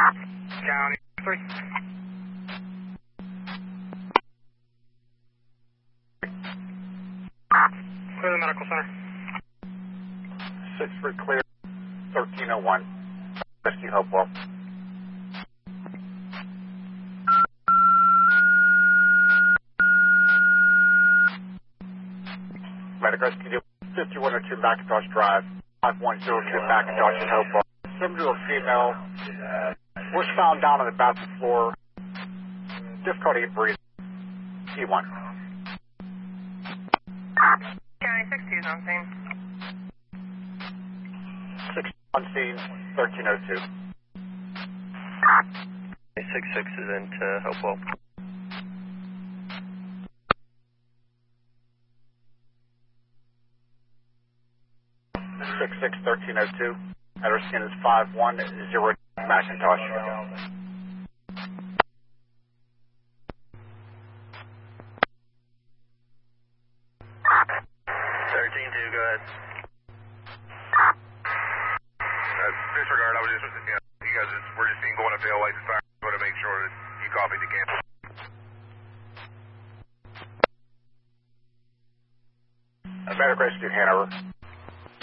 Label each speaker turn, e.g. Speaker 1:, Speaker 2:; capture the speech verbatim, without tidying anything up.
Speaker 1: County three. Clear the medical center.
Speaker 2: six three clear, thirteen oh one. Rescue Hopewell. Medic Rescue fifty-one oh two Macintosh Drive, five one zero two Macintosh in Hopewell. Some to a female was found down on the bathroom floor. Difficulty in breathing. T one.
Speaker 1: County six two is on scene.
Speaker 2: six on scene, thirteen oh two.
Speaker 3: six six is into Hopewell.
Speaker 2: six six, thirteen oh two. Address skin is five one zero Macintosh.
Speaker 3: thirteen two, go ahead.
Speaker 4: Uh, disregard, I was just, you know, you guys just, we're just seeing going up the L A to fire. I want to make sure that you copied the campus.
Speaker 2: Medic Rescue Hanover.